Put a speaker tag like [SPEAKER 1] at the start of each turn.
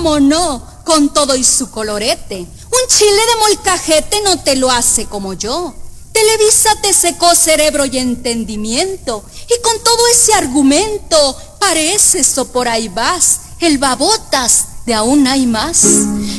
[SPEAKER 1] cómo no, con todo y su colorete. Un chile de molcajete no te lo hace como yo. Televisa te secó cerebro y entendimiento, y con todo ese argumento pareces o por ahí vas, el babotas de aún hay más.